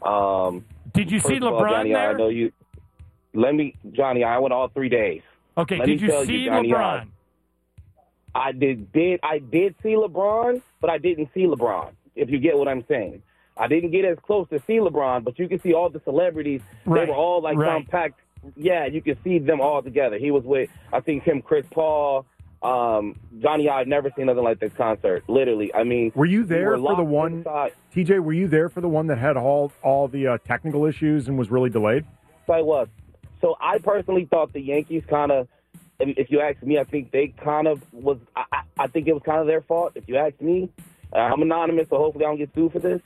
Did you see First of all, LeBron Johnny, there? I know you. Johnny, I went all 3 days. Okay, Let did me you tell see Johnny, LeBron? I did see LeBron, but I didn't see LeBron, if you get what I'm saying. I didn't get as close to see LeBron, but you can see all the celebrities. Right, They were all compact. Yeah, you can see them all together. He was with, I think, him, Chris Paul, Johnny. I've never seen nothing like this concert. Literally, I mean, were you there for the one? Inside. TJ, were you there for the one that had all the technical issues and was really delayed? I was. So I personally thought the Yankees kind of, if you ask me, I think they kind of was. I think it was kind of their fault. If you ask me. I'm anonymous, so hopefully I don't get sued for this.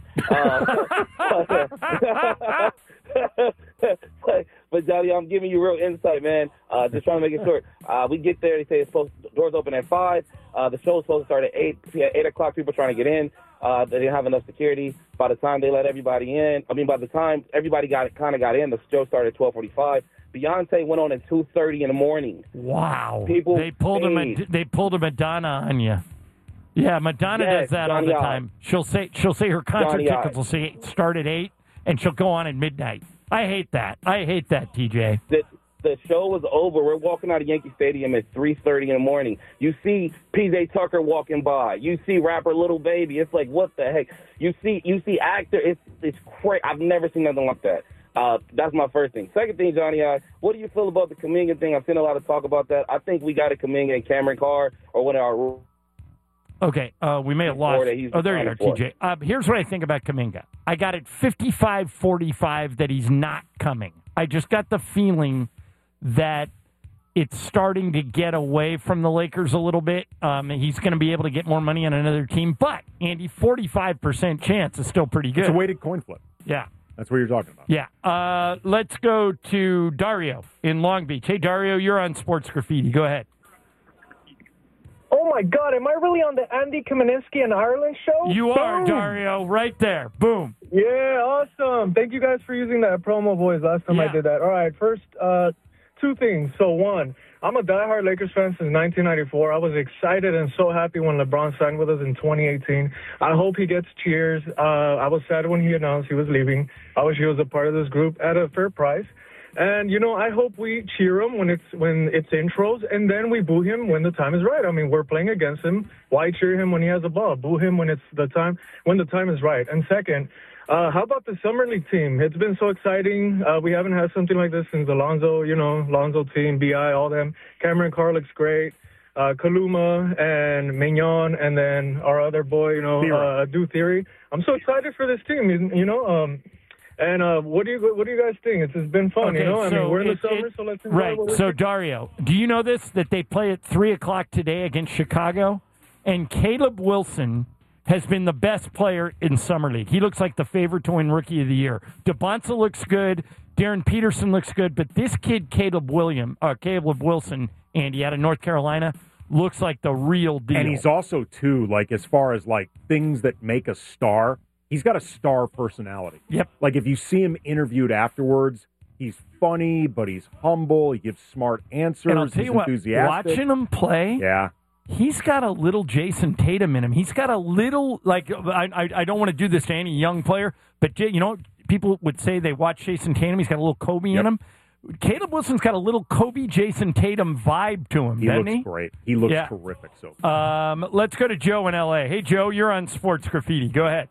But Johnny, I'm giving you real insight, man. Just trying to make it short. We get there. They say doors open at 5. The show was supposed to start at 8. At 8 o'clock, people trying to get in. They didn't have enough security. By the time they let everybody in, by the time everybody got in, the show started at 12:45. Beyonce went on at 2:30 in the morning. Wow! People they pulled a Madonna on you. Yeah, Madonna does that all the time. She'll say her concert tickets will say start at 8, and she'll go on at midnight. I hate that. TJ. The show was over. We're walking out of Yankee Stadium at 3:30 in the morning. You see P.J. Tucker walking by. You see rapper Lil Baby. It's like, what the heck? You see actor. It's crazy. I've never seen nothing like that. That's my first thing. Second thing, Johnny, what do you feel about the Kuminga thing? I've seen a lot of talk about that. I think we got a Kuminga and Cameron Carr or one of our. Okay, we may have lost. Oh, there you are, TJ. Here's what I think about Kuminga. I got it 55-45 that he's not coming. I just got the feeling that it's starting to get away from the Lakers a little bit. He's going to be able to get more money on another team. But, Andy, 45% chance is still pretty good. It's a weighted coin flip. Yeah. That's what you're talking about. Yeah. Let's go to Dario in Long Beach. Hey, Dario, you're on Sports Graffiti. Go ahead. Oh, my God. Am I really on the Andy Kamenetsky and Ireland show? You are, Dario. Right there. Boom. Yeah, awesome. Thank you guys for using that promo voice last time I did that. All right, first, 2 things. So, 1, I'm a diehard Lakers fan since 1994. I was excited and so happy when LeBron signed with us in 2018. I hope he gets cheers. I was sad when he announced he was leaving. I wish he was a part of this group at a fair price. And, I hope we cheer him when it's intros, and then we boo him when the time is right. I mean, we're playing against him. Why cheer him when he has a ball? Boo him when the time is right. And second, how about the Summer League team? It's been so exciting. We haven't had something like this since the Lonzo team, B.I., all them. Cameron Carr looks great. Kaluma and Mignon, and then our other boy, Do Theory. I'm so excited for this team, And what do you guys think? It's been fun, Okay, we're in the summer, so let's enjoy right. what we're So, Dario, do you know this, that they play at 3 o'clock today against Chicago? And Caleb Wilson has been the best player in Summer League. He looks like the favorite to win Rookie of the Year. DeBonsa looks good. Darren Peterson looks good. But this kid, Caleb Wilson, Andy, out of North Carolina, looks like the real deal. And he's also, too, as far as, things that make a star, he's got a star personality. Yep. If you see him interviewed afterwards, he's funny, but he's humble. He gives smart answers. And I'll tell you what, watching him play, he's got a little Jason Tatum in him. He's got a little, I don't want to do this to any young player, but, people would say they watch Jason Tatum. He's got a little Kobe in him. Caleb Wilson's got a little Kobe Jason Tatum vibe to him, doesn't he? He looks great. He looks terrific. So let's go to Joe in L.A. Hey, Joe, you're on Sports Graffiti. Go ahead.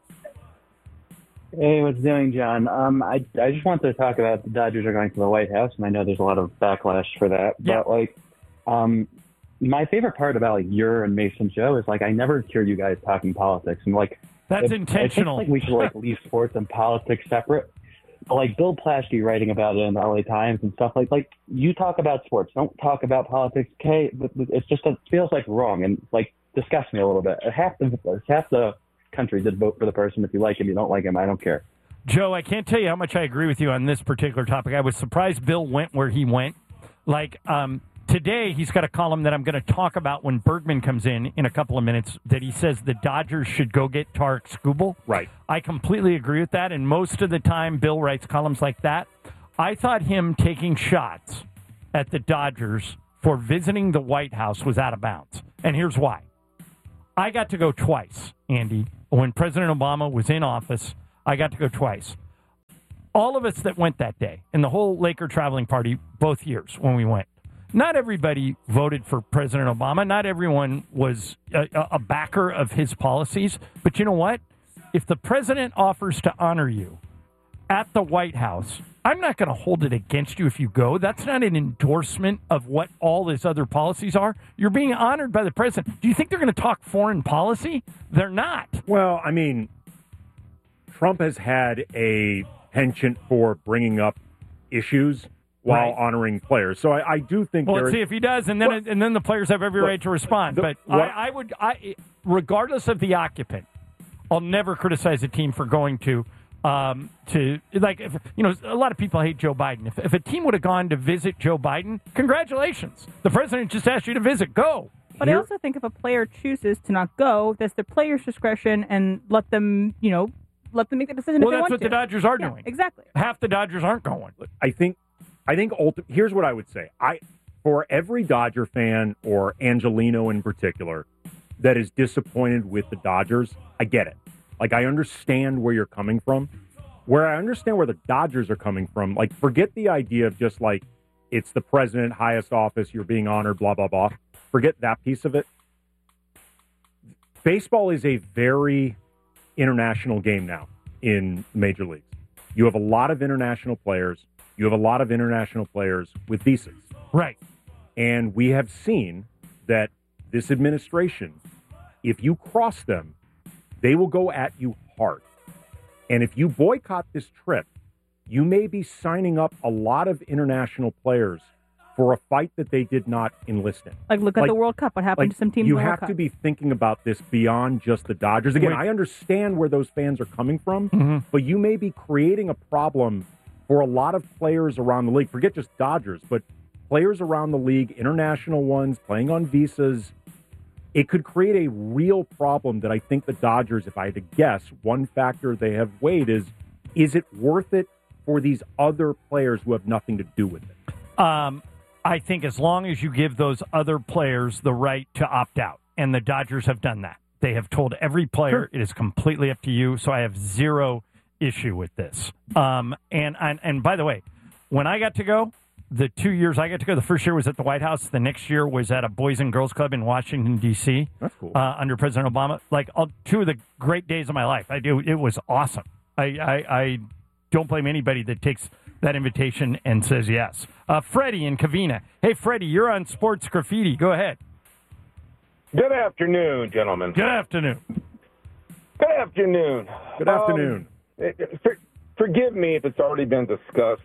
Hey, what's doing, John? I just want to talk about the Dodgers are going to the White House, and I know there's a lot of backlash for that. Yeah. But, my favorite part about, your and Mason's show is, I never hear you guys talking politics. And, that's intentional. I think we should, leave sports and politics separate. But, Bill Plaschke writing about it in the LA Times and stuff, you talk about sports. Don't talk about politics, okay? But it's just, it feels, wrong. And, disgust me a little bit. Half the country did vote for the person. If you like him, you don't like him, I don't care. Joe, I can't tell you how much I agree with you on this particular topic. I was surprised Bill went where he went. Today he's got a column that I'm going to talk about when Bergman comes in a couple of minutes, that he says the Dodgers should go get Tarek Skubal. Right. I completely agree with that, and most of the time Bill writes columns like that. I thought him taking shots at the Dodgers for visiting the White House was out of bounds, and here's why. I got to go twice, Andy. When President Obama was in office, I got to go twice. all of us that went that day and the whole Laker traveling party both years when we went, not everybody voted for President Obama. Not everyone was a backer of his policies. But you know what? If the president offers to honor you at the White House, I'm not going to hold it against you if you go. That's not an endorsement of what all his other policies are. You're being honored by the president. Do you think they're going to talk foreign policy? They're not. Well, I mean, Trump has had a penchant for bringing up issues while honoring players. So I do think. Well, let's see if he does, and then the players have every right to respond. But I would, regardless of the occupant, I'll never criticize a team for going to like, if, you know, a lot of people hate Joe Biden. If a team would have gone to visit Joe Biden, congratulations. The president just asked you to visit. Go. But I also think if a player chooses to not go, that's the player's discretion, and let them make the decision. Well, if they that's want what to. the Dodgers are doing. Exactly. Half the Dodgers aren't going. I think here's what I would say. For every Dodger fan, or Angelino in particular, that is disappointed with the Dodgers, I get it. Like, I understand where you're coming from. Where I understand where the Dodgers are coming from, like, forget the idea of just like, it's the president, highest office, you're being honored, blah, blah, blah. Forget that piece of it. Baseball is a very international game now in major leagues. You have a lot of international players. You have a lot of international players with visas. Right. And we have seen that this administration, if you cross them, they will go at you hard. And if you boycott this trip, you may be signing up a lot of international players for a fight that they did not enlist in. Like, look at the World Cup. What happened to some teams in the World Cup? You have to be thinking about this beyond just the Dodgers. Again, I understand where those fans are coming from, but you may be creating a problem for a lot of players around the league. Forget just Dodgers, but players around the league, international ones, playing on visas. It could create a real problem that I think the Dodgers, if I had to guess, one factor they have weighed is it worth it for these other players who have nothing to do with it? I think as long as you give those other players the right to opt out, and the Dodgers have done that. They have told every player it is completely up to you, so I have zero issue with this. And by the way, when I got to go, the 2 years I got to go, the first year was at the White House. The next year was at a Boys and Girls Club in Washington, D.C. That's cool. Under President Obama. Like, two of the great days of my life. It was awesome. I don't blame anybody that takes that invitation and says yes. Freddie in Covina. Hey, Freddie, you're on Sports Graffiti. Go ahead. Good afternoon, gentlemen. Good afternoon. Good afternoon. Good afternoon. Forgive me if it's already been discussed.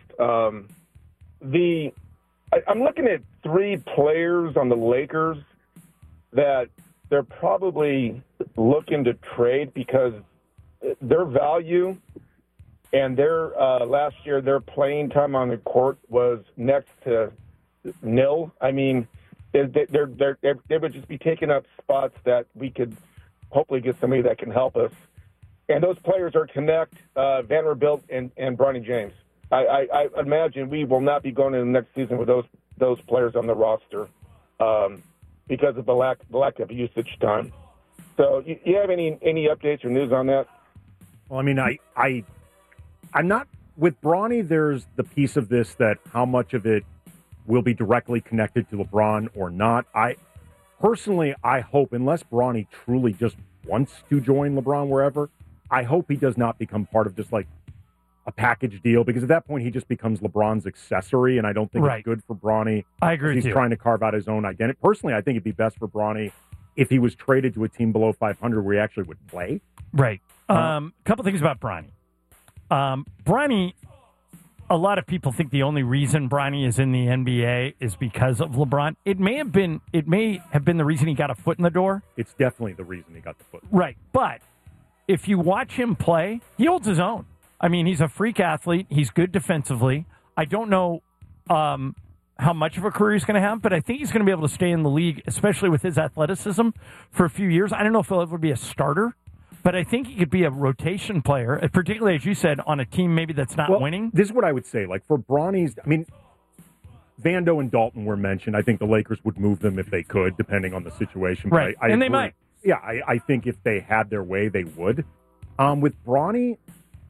I'm looking at three players on the Lakers that they're probably looking to trade because their value and their last year their playing time on the court was next to nil. I mean, they would just be taking up spots that we could hopefully get somebody that can help us. And those players are Connect, Vanderbilt, and Bronny James. I imagine we will not be going into the next season with those players on the roster because of the lack of usage time. So, you have any updates or news on that? Well, I mean, I'm not with Bronny. There's the piece of this that how much of it will be directly connected to LeBron or not. I hope, unless Bronny truly just wants to join LeBron wherever, I hope he does not become part of just like a package deal, because at that point he just becomes LeBron's accessory, and I don't think it's good for Bronny. I agree with you. He's trying to carve out his own identity. Personally, I think it'd be best for Bronny if he was traded to a team below 500 where he actually would play. Right. Couple things about Bronny. Bronny, a lot of people think the only reason Bronny is in the NBA is because of LeBron. It may have been the reason he got a foot in the door. It's definitely the reason he got the foot. Right. But if you watch him play, he holds his own. I mean, he's a freak athlete. He's good defensively. I don't know how much of a career he's going to have, but I think he's going to be able to stay in the league, especially with his athleticism, for a few years. I don't know if he'll ever be a starter, but I think he could be a rotation player, particularly, as you said, on a team maybe that's not winning. This is what I would say. Like, for Bronny's, I mean, Vando and Dalton were mentioned. I think the Lakers would move them if they could, depending on the situation. Right, and they might. Yeah, I think if they had their way, they would. With Bronny,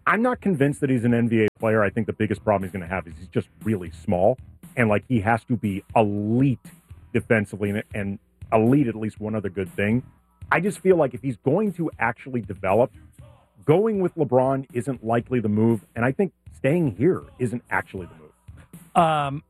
I'm not convinced that he's an NBA player. I think the biggest problem he's going to have is he's just really small, and like he has to be elite defensively and elite at least one other good thing. I just feel like if he's going to actually develop, going with LeBron isn't likely the move, and I think staying here isn't actually the move.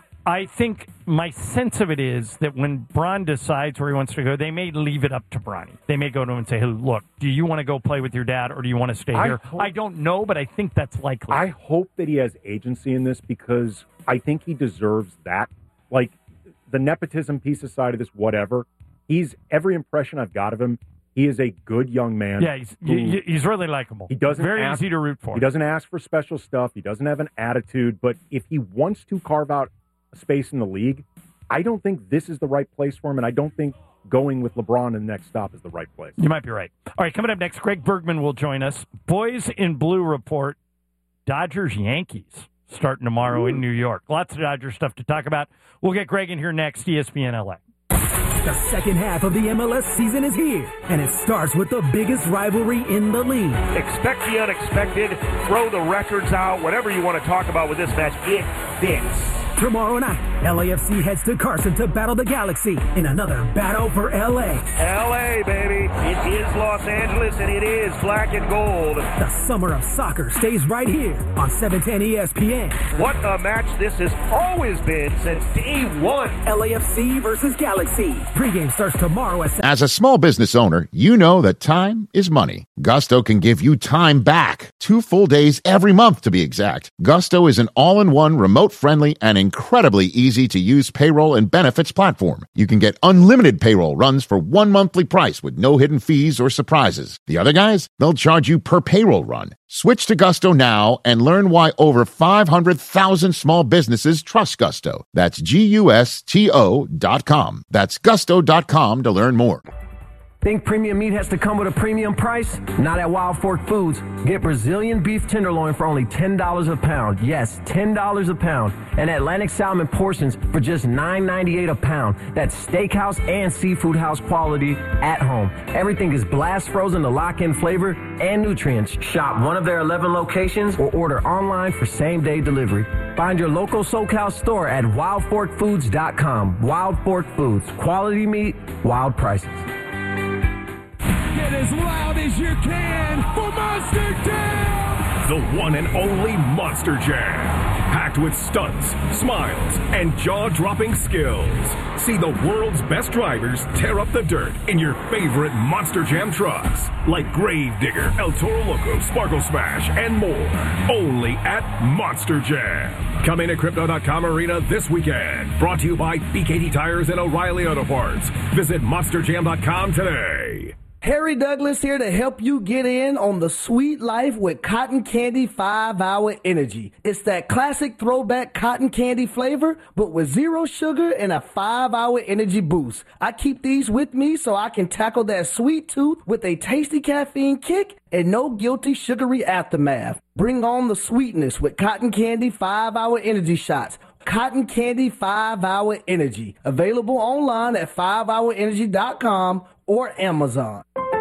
I think my sense of it is that when Bron decides where he wants to go, they may leave it up to Bronny. They may go to him and say, hey, look, do you want to go play with your dad or do you want to stay here? I don't know, but I think that's likely. I hope that he has agency in this because I think he deserves that. Like, the nepotism piece aside of this, whatever, every impression I've got of him, he is a good young man. Yeah, he's really likable. He doesn't very easy to root for. He doesn't ask for special stuff. He doesn't have an attitude. But if he wants to carve out space in the league, I don't think this is the right place for him, and I don't think going with LeBron in the next stop is the right place. You might be right. All right, coming up next, Greg Bergman will join us. Boys in Blue report, Dodgers-Yankees starting tomorrow in New York. Lots of Dodgers stuff to talk about. We'll get Greg in here next, ESPN LA. The second half of the MLS season is here, and it starts with the biggest rivalry in the league. Expect the unexpected, throw the records out, whatever you want to talk about with this match, it fits. Tomorrow night, LAFC heads to Carson to battle the Galaxy in another battle for LA. LA, baby. It is Los Angeles, and it is black and gold. The summer of soccer stays right here on 710 ESPN. What a match this has always been since day one. LAFC versus Galaxy. Pre-game starts tomorrow at 7. As a small business owner, you know that time is money. Gusto can give you time back. 2 full days every month, to be exact. Gusto is an all-in-one, remote-friendly, and incredibly easy-to-use payroll and benefits platform. You can get unlimited payroll runs for 1 monthly price with no hidden fees or surprises. The other guys, they'll charge you per payroll run. Switch to Gusto now and learn why over 500,000 small businesses trust Gusto. That's GUSTO.com. That's gusto.com to learn more. Think premium meat has to come with a premium price? Not at Wild Fork Foods. Get Brazilian beef tenderloin for only $10 a pound. Yes, $10 a pound. And Atlantic salmon portions for just $9.98 a pound. That's steakhouse and seafood house quality at home. Everything is blast frozen to lock in flavor and nutrients. Shop one of their 11 locations or order online for same-day delivery. Find your local SoCal store at wildforkfoods.com. Wild Fork Foods. Quality meat, wild prices. Get as loud as you can for Monster Jam! The one and only Monster Jam. Packed with stunts, smiles, and jaw-dropping skills. See the world's best drivers tear up the dirt in your favorite Monster Jam trucks. Like Gravedigger, El Toro Loco, Sparkle Smash, and more. Only at Monster Jam. Coming to Crypto.com Arena this weekend. Brought to you by BKT Tires and O'Reilly Auto Parts. Visit MonsterJam.com today. Harry Douglas here to help you get in on the sweet life with Cotton Candy 5-Hour Energy. It's that classic throwback cotton candy flavor, but with 0 sugar and a 5-hour energy boost. I keep these with me so I can tackle that sweet tooth with a tasty caffeine kick and no guilty sugary aftermath. Bring on the sweetness with Cotton Candy 5-Hour Energy Shots. Cotton Candy 5-Hour Energy. Available online at 5hourenergy.com or Amazon.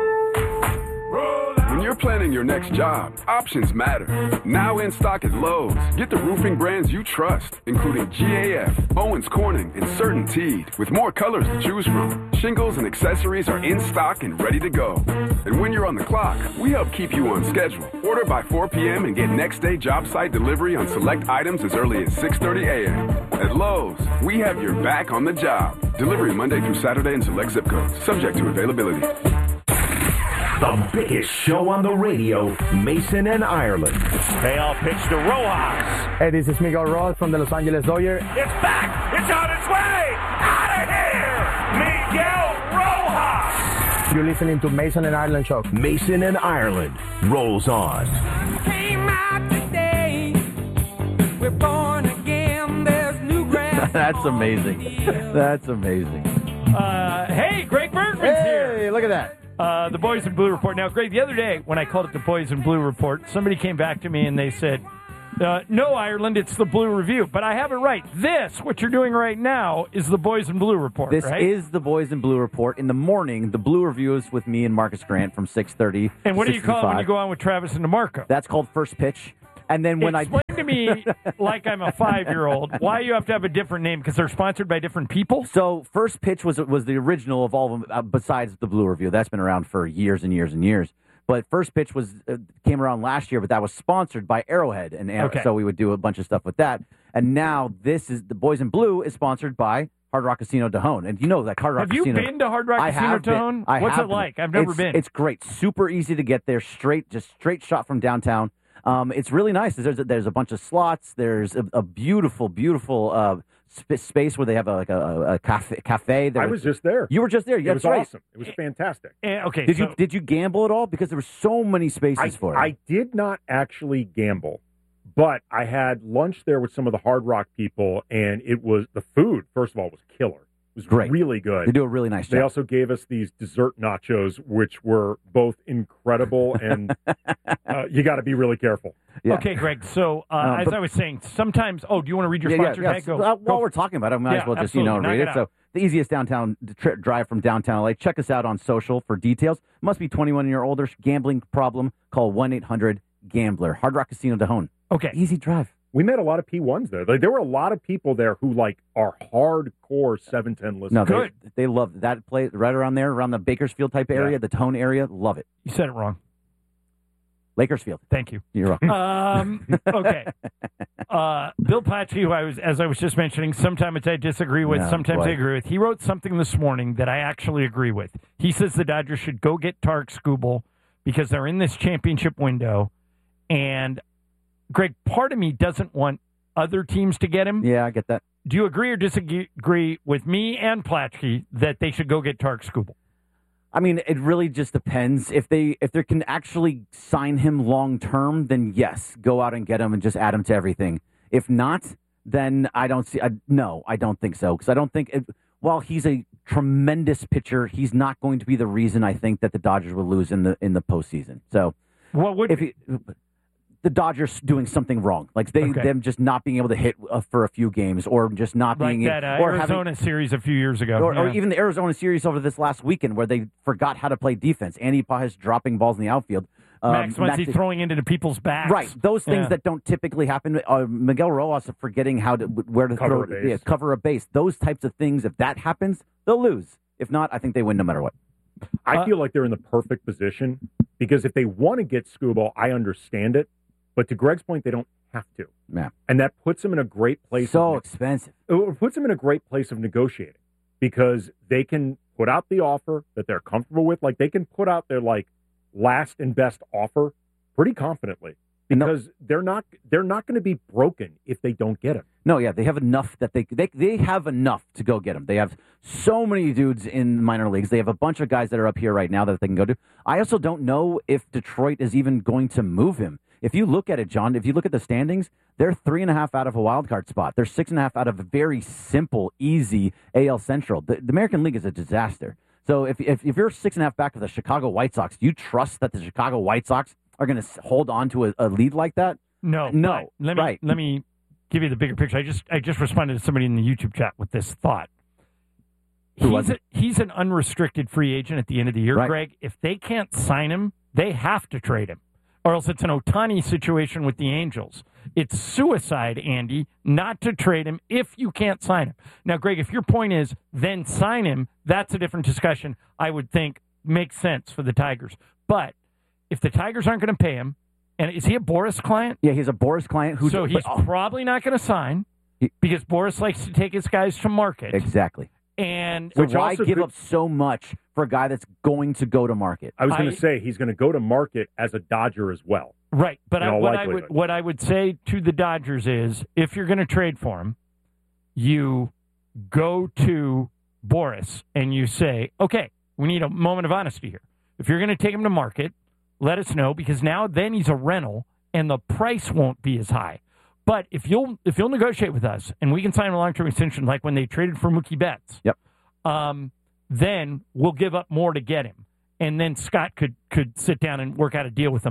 When you're planning your next job, options matter. Now in stock at Lowe's. Get the roofing brands you trust, including GAF, Owens Corning, and CertainTeed, with more colors to choose from. Shingles and accessories are in stock and ready to go. And when you're on the clock, we help keep you on schedule. Order by 4 p.m. and get next day job site delivery on select items as early as 6:30 a.m. At Lowe's, we have your back on the job. Delivery Monday through Saturday in select zip codes, subject to availability. The biggest show on the radio, Mason and Ireland. They all pitch to Rojas. Hey, this is Miguel Rojas from the Los Angeles Dodgers. It's back. It's on its way. Out of here. Miguel Rojas. You're listening to Mason and Ireland show. Mason and Ireland rolls on. Came out today. We're born again. There's new grass. That's amazing. That's amazing. Hey, Greg Bergman's here. Hey, look at that. The Boys in Blue Report. Now, Greg, the other day when I called it the Boys in Blue Report, somebody came back to me and they said, No, Ireland, it's the Blue Review. But I have it right. This, what you're doing right now, is the Boys in Blue Report, This right? is the Boys in Blue Report. In the morning, the Blue Review is with me and Marcus Grant from 6:30. And what do you call it when you go on with Travis and DeMarco? That's called First Pitch. And then when Explain to me, like I'm a 5-year-old, why you have to have a different name, because they're sponsored by different people? So First Pitch was the original of all of them, besides the Blue Review. That's been around for years and years and years. But First Pitch came around last year, but that was sponsored by Arrowhead, and so we would do a bunch of stuff with that. And now this is the Boys in Blue is sponsored by Hard Rock Casino Dajone, and you know that Hard Rock Casino. Have you been to Hard Rock Casino Dajone? What's it like? I've never been. It's great, super easy to get there, straight shot from downtown. It's really nice. There's a bunch of slots. There's a beautiful space where they have a cafe. I was just there. You were just there. It was awesome. It was fantastic. Okay. Did you gamble at all? Because there were so many spaces for it. I did not actually gamble, but I had lunch there with some of the Hard Rock people, and it was the food. First of all, was killer. It was great. Really good. They do a really nice job. They also gave us these dessert nachos, which were both incredible, and you got to be really careful. Yeah. Okay, Greg. So as I was saying, sometimes. Oh, do you want to read your sponsor tag? Go. While we're talking about it, I might as well just read it. So the easiest downtown drive from downtown LA. Check us out on social for details. Must be 21 year older. Gambling problem? Call 1-800-GAMBLER. Hard Rock Casino Dajone. Okay, easy drive. We met a lot of P1s there. There were a lot of people there who are hardcore 710 listeners. No, they love that place right around there, around the Bakersfield type area, the Tone area. Love it. You said it wrong. Lakersfield. Thank you. You're welcome. Okay. Bill Plaschke, who as I was just mentioning, sometimes I disagree with, sometimes I agree with. He wrote something this morning that I actually agree with. He says the Dodgers should go get Tarek Skubal because they're in this championship window, and Greg, part of me doesn't want other teams to get him. Yeah, I get that. Do you agree or disagree with me and Plaschke that they should go get Tarek Skubal? I mean, it really just depends. If they can actually sign him long term, then yes, go out and get him and just add him to everything. If not, then I don't see. No, I don't think so, because I don't think. While he's a tremendous pitcher, he's not going to be the reason I think that the Dodgers will lose in the postseason. So, what would the Dodgers doing something wrong, like them just not being able to hit for a few games, or just not being that Arizona series a few years ago, or even the Arizona series over this last weekend where they forgot how to play defense. Andy Pajas dropping balls in the outfield, Max Muncy throwing into people's backs. Right, those things that don't typically happen. Miguel Rojas forgetting where to cover a base. Those types of things. If that happens, they'll lose. If not, I think they win no matter what. I feel like they're in the perfect position because if they want to get Skubal, I understand it. But to Greg's point, they don't have to. Yeah. And that puts them in a great place. So expensive. It puts them in a great place of negotiating because they can put out the offer that they're comfortable with. Like, they can put out their, last and best offer pretty confidently because they're not going to be broken if they don't get him. No, yeah, they have enough that they have enough to go get him. They have so many dudes in the minor leagues. They have a bunch of guys that are up here right now that they can go to. I also don't know if Detroit is even going to move him. If you look at it, John, if you look at the standings, they're 3.5 out of a wild card spot. They're 6.5 out of a very simple, easy AL Central. The American League is a disaster. So if you're 6.5 back of the Chicago White Sox, do you trust that the Chicago White Sox are going to hold on to a lead like that? No. Let me give you the bigger picture. I just responded to somebody in the YouTube chat with this thought. He's an unrestricted free agent at the end of the year, right. Greg. If they can't sign him, they have to trade him. Or else it's an Ohtani situation with the Angels. It's suicide, Andy, not to trade him if you can't sign him. Now, Greg, if your point is then sign him, that's a different discussion. I would think makes sense for the Tigers. But if the Tigers aren't going to pay him, and is he a Boris client? Yeah, he's a Boris client. So he's probably not going to sign because Boris likes to take his guys to market. Exactly. And so why give up so much for a guy that's going to go to market? I was going to say he's going to go to market as a Dodger as well. Right, but what I would say to the Dodgers is, if you're going to trade for him, you go to Boris and you say, okay, we need a moment of honesty here. If you're going to take him to market, let us know, because now then he's a rental and the price won't be as high. But if you'll negotiate with us and we can sign a long-term extension like when they traded for Mookie Betts, then we'll give up more to get him. And then Scott could sit down and work out a deal with him.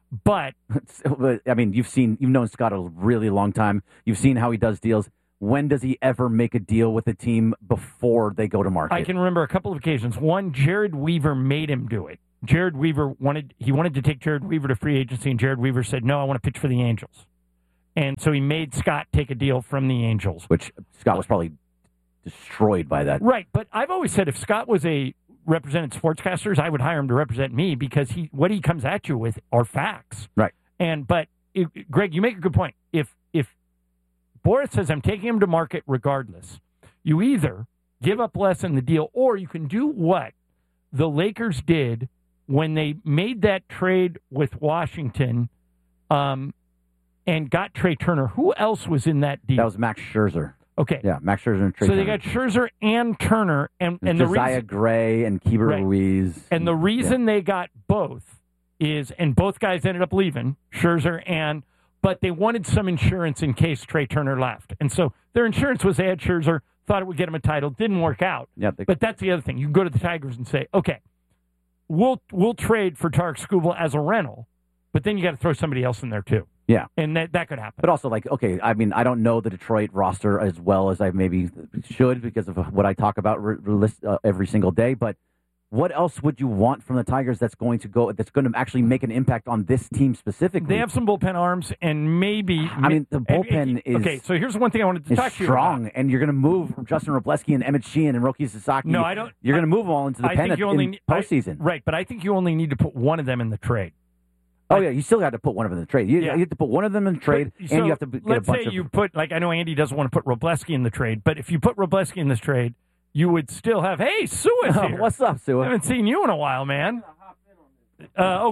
But I mean, you've known Scott a really long time. You've seen how he does deals. When does he ever make a deal with a team before they go to market? I can remember a couple of occasions. One, Jared Weaver made him do it. Jared Weaver wanted to take Jared Weaver to free agency, and Jared Weaver said, "No, I want to pitch for the Angels." And so he made Scott take a deal from the Angels. Which Scott was probably destroyed by that. Right, but I've always said if Scott was a represented sportscasters, I would hire him to represent me because what he comes at you with are facts. Right. But Greg, you make a good point. If Boras says I'm taking him to market regardless, you either give up less in the deal or you can do what the Lakers did when they made that trade with Washington and got Trey Turner. Who else was in that deal? That was Max Scherzer. Okay. Yeah, Max Scherzer and Trey So Turner. they got Scherzer and Turner and the Josiah reason, Gray and Keibert Ruiz. and the reason they got both is, and both guys ended up leaving, Scherzer but they wanted some insurance in case Trey Turner left. And so their insurance was they had Scherzer, thought it would get him a title, didn't work out. Yeah, but that's the other thing. You can go to the Tigers and say, okay, we'll trade for Tarek Skubal as a rental, but then you got to throw somebody else in there too. Yeah. And that could happen. But also, okay, I mean, I don't know the Detroit roster as well as I maybe should because of what I talk about every single day, but what else would you want from the Tigers that's going to actually make an impact on this team specifically? They have some bullpen arms, and maybe... I mean, the bullpen is... Okay, so here's one thing I wanted to talk to you about. Strong, and you're going to move Justin Robleski and Emmett Sheehan and Roki Sasaki. No, I don't... You're going to move them all into the pen in postseason. Right, but I think you only need to put one of them in the trade. Oh, yeah, you still got to put one of them in the trade. You have to put one of them in the trade, and you have to get a bunch of... Let's say you put... I know Andy doesn't want to put Robleski in the trade, but if you put Robleski in this trade... You would still have, hey, Sua's here. What's up, Sua? I haven't seen you in a while, man. Good.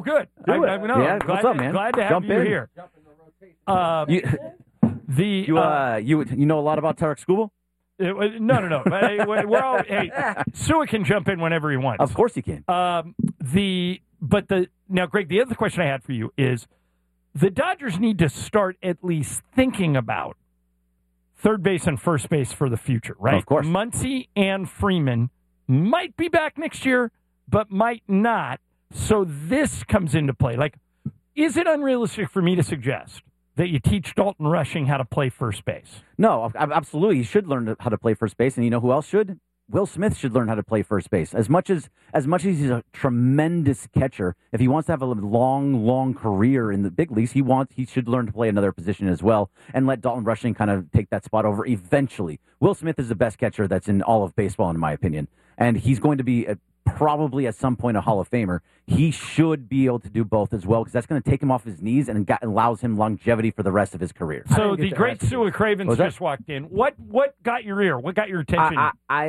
What's up, man? Glad to have Jump you in. here. You know a lot about Tarek Skubal? No. We're all, hey, Sua can jump in whenever he wants. Of course he can. Now, Greg, the other question I had for you is the Dodgers need to start at least thinking about third base and first base for the future, right? Of course. Muncy and Freeman might be back next year, but might not. So this comes into play. Is it unrealistic for me to suggest that you teach Dalton Rushing how to play first base? No, absolutely. He should learn how to play first base. And you know who else should? Will Smith should learn how to play first base. As much as he's a tremendous catcher, if he wants to have a long career in the big leagues, he should learn to play another position as well and let Dalton Rushing kind of take that spot over eventually. Will Smith is the best catcher that's in all of baseball, in my opinion, and he's going to be probably at some point a Hall of Famer. He should be able to do both as well because that's going to take him off his knees and allows him longevity for the rest of his career. So the great Sua Cravens just walked in. What got your ear? What got your attention?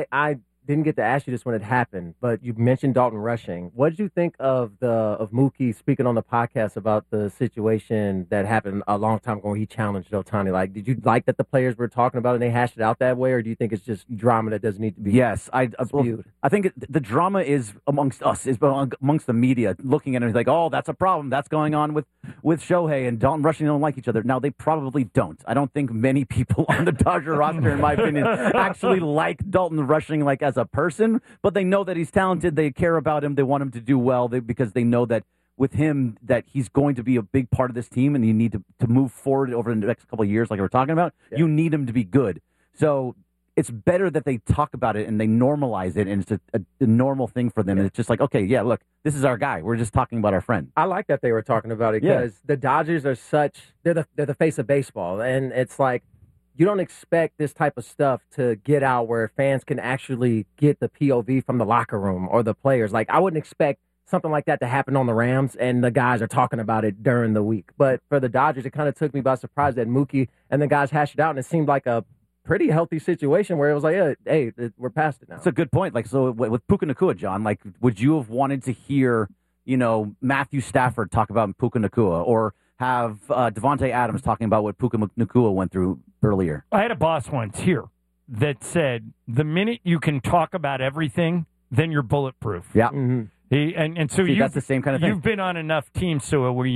I didn't get to ask you this when it happened, but you mentioned Dalton Rushing. What did you think of Mookie speaking on the podcast about the situation that happened a long time ago when he challenged Ohtani? Like, did you like that the players were talking about it and they hashed it out that way, or do you think it's just drama that doesn't need to be spewed? I think the drama is amongst us, is amongst the media, looking at it like, oh, that's a problem. That's going on with Shohei and Dalton Rushing don't like each other. Now, they probably don't. I don't think many people on the Dodger roster, in my opinion, actually like Dalton Rushing as a person, but they know that he's talented. They care about him. They want him to do well because they know that with him that he's going to be a big part of this team, and you need to move forward over the next couple of years like we're talking about. Yeah. You need him to be good. So it's better that they talk about it and they normalize it, and it's a normal thing for them. Yeah. And it's just like, okay, yeah, look, this is our guy. We're just talking about our friend. I like that they were talking about it because the Dodgers are they're the face of baseball, and it's like, you don't expect this type of stuff to get out where fans can actually get the POV from the locker room or the players. Like, I wouldn't expect something like that to happen on the Rams, and the guys are talking about it during the week. But for the Dodgers, it kind of took me by surprise that Mookie and the guys hashed it out, and it seemed like a pretty healthy situation where it was like, hey, we're past it now. That's a good point. So with Puka Nacua, John, would you have wanted to hear, Matthew Stafford talk about Puka Nacua, or have Devontae Adams talking about what Puka Nacua went through earlier? I had a boss once here that said, the minute you can talk about everything, then you're bulletproof. Yeah. Mm-hmm. So that's the same kind of thing. You've been on enough teams, Sua, where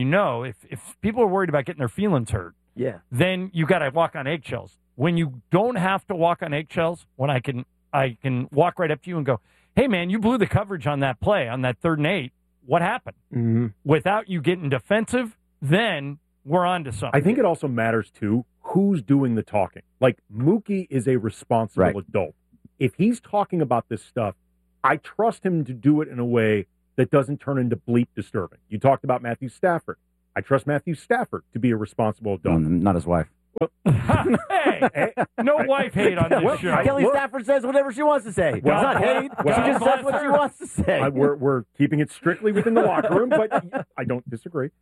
if people are worried about getting their feelings hurt, then you got to walk on eggshells. When you don't have to walk on eggshells, when I can walk right up to you and go, hey, man, you blew the coverage on that play, on that 3rd and 8. What happened? Mm-hmm. Without you getting defensive, then we're on to something. I think it also matters, too, who's doing the talking. Like, Mookie is a responsible adult. If he's talking about this stuff, I trust him to do it in a way that doesn't turn into bleep disturbing. You talked about Matthew Stafford. I trust Matthew Stafford to be a responsible adult. Not his wife. Hey, no wife hate on this show. Kelly Stafford says whatever she wants to say. It's not hate. She just says what she wants to say. We're keeping it strictly within the locker room, but I don't disagree.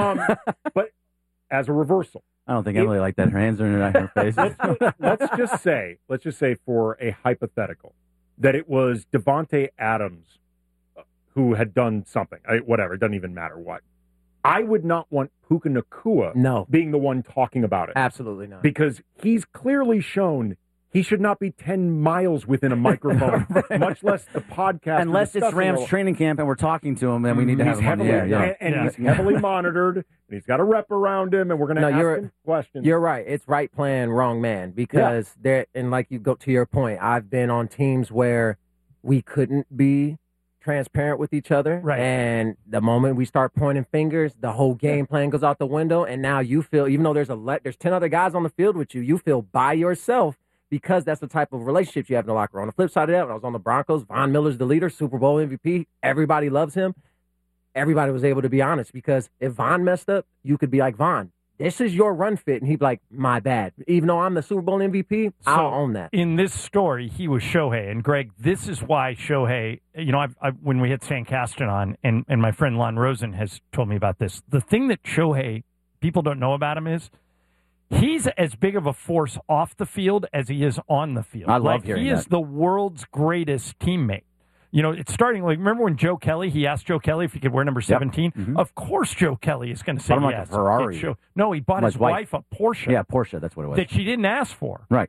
But as a reversal. I don't think Emily liked that. Her hands are in her face. Let's just say for a hypothetical, that it was Devontae Adams who had done something. Whatever, it doesn't even matter what. I would not want Puka Nacua being the one talking about it. Absolutely not. Because he's clearly shown he should not be 10 miles within a microphone, much less the podcast. Unless it's Rams training camp and we're talking to him, then we need to have him on the air. And he's heavily monitored, and he's got a rep around him, and we're going to ask him questions. You're right. It's right plan, wrong man. Because and like you go to your point, I've been on teams where we couldn't be transparent with each other. Right. And the moment we start pointing fingers, the whole game plan goes out the window. And now you feel, even though there's 10 other guys on the field with you, you feel by yourself because that's the type of relationships you have in the locker room. On the flip side of that, when I was on the Broncos, Von Miller's the leader, Super Bowl MVP. Everybody loves him. Everybody was able to be honest because if Von messed up, you could be like, Von, this is your run fit. And he'd be like, my bad. Even though I'm the Super Bowl MVP, I'll own that. In this story, he was Shohei. And, Greg, this is why Shohei, when we had Stan Kasten on, and my friend Lon Rosen has told me about this, the thing that Shohei, people don't know about him is he's as big of a force off the field as he is on the field. I love hearing that. He is the world's greatest teammate. It's starting remember when Joe Kelly, he asked Joe Kelly if he could wear number 17? Yep. Mm-hmm. Of course Joe Kelly is going to say yes. Like a Ferrari. No, he bought his wife a Porsche. Yeah, Porsche, that's what it was. That she didn't ask for. Right.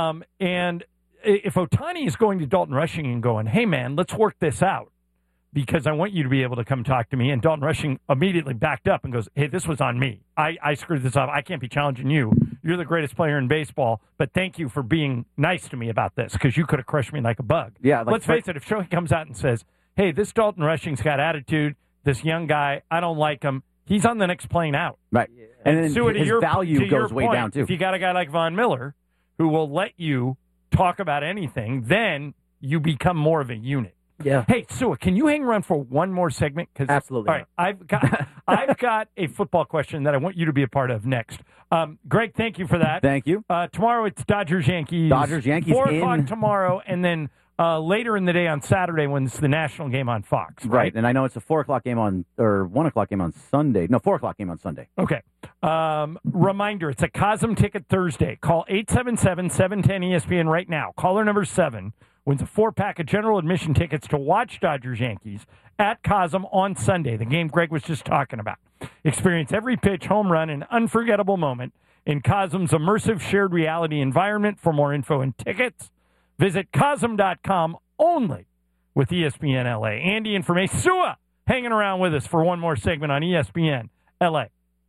And if Ohtani is going to Dalton Rushing and going, hey, man, let's work this out because I want you to be able to come talk to me. And Dalton Rushing immediately backed up and goes, hey, this was on me. I screwed this up. I can't be challenging you. You're the greatest player in baseball, but thank you for being nice to me about this because you could have crushed me like a bug. Yeah, let's face it, if Shohei comes out and says, hey, this Dalton Rushing's got attitude, this young guy, I don't like him, he's on the next plane out. Right. And then so his value goes way down, too. If you got a guy like Von Miller who will let you talk about anything, then you become more of a unit. Yeah. Hey, Sua, can you hang around for one more segment? Absolutely. All right, I've got a football question that I want you to be a part of next. Greg, thank you for that. Thank you. Tomorrow it's Dodgers-Yankees. Dodgers-Yankees 4 o'clock tomorrow, and then later in the day on Saturday when it's the national game on Fox. Right, and I know it's a 4 o'clock game or 1 o'clock game on Sunday. No, 4 o'clock game on Sunday. Okay. Reminder, it's a Cosm Ticket Thursday. Call 877-710-ESPN right now. Caller number 7 wins a 4-pack of general admission tickets to watch Dodgers-Yankees at Cosm on Sunday, the game Greg was just talking about. Experience every pitch, home run, and unforgettable moment in Cosm's immersive shared reality environment. For more info and tickets, visit Cosm.com only with ESPN LA. Andy information. Sua hanging around with us for one more segment on ESPN LA.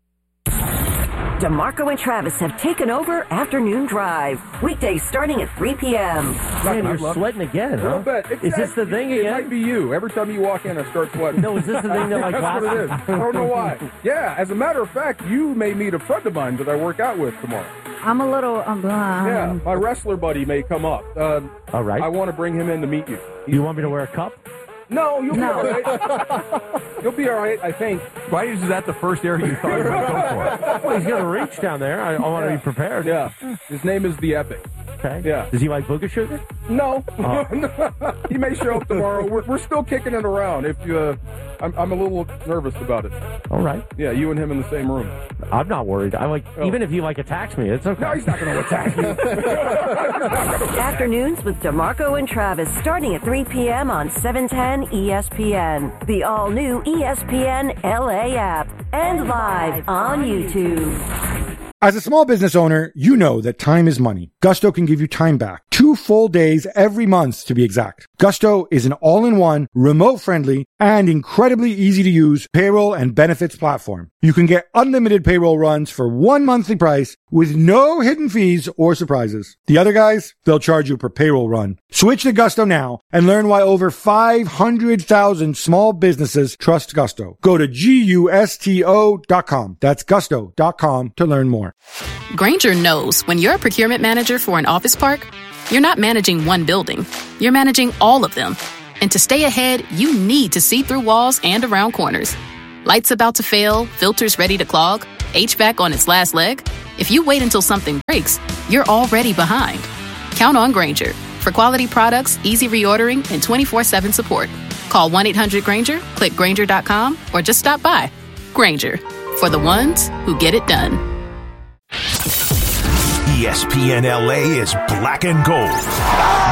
DeMarco and Travis have taken over Afternoon Drive. Weekdays starting at 3 p.m. Man, you're sweating again, huh? Is this the thing again? It might be you. Every time you walk in, I start sweating. No, is this the thing that like That's what it is. I don't know why. Yeah, as a matter of fact, you may meet a friend of mine that I work out with tomorrow. I'm a little... Yeah, my wrestler buddy may come up. All right. I want to bring him in to meet you. You want me to wear a cup? No, you'll be all right. You'll be all right, I think. Why is that the first area you thought you might go for? Well, he's going to reach down there. I want to be prepared. Yeah. His name is The Epic. Okay. Yeah. Does he like Booger Sugar? No. He may show up tomorrow. We're still kicking it around. If you, I'm a little nervous about it. All right. Yeah, you and him in the same room. I'm not worried. Even if he attacks me, it's okay. No, he's not going to attack you. Afternoons with DeMarco and Travis starting at 3 p.m. on 710 ESPN, the all-new ESPN LA app, and live on YouTube. As a small business owner, you know that time is money. Gusto can give you time back. 2 full days every month, to be exact. Gusto is an all-in-one, remote-friendly, and incredibly easy-to-use payroll and benefits platform. You can get unlimited payroll runs for one monthly price with no hidden fees or surprises. The other guys, they'll charge you per payroll run. Switch to Gusto now and learn why over 500,000 small businesses trust Gusto. Go to GUSTO.com. That's gusto.com to learn more. Grainger knows when you're a procurement manager for an office park, you're not managing one building. You're managing all of them. And to stay ahead, you need to see through walls and around corners. Lights about to fail, filters ready to clog, HVAC on its last leg. If you wait until something breaks, you're already behind. Count on Grainger for quality products, easy reordering, and 24/7 support. Call 1-800-GRAINGER, click Grainger.com, or just stop by. Grainger, for the ones who get it done. ESPN LA is black and gold.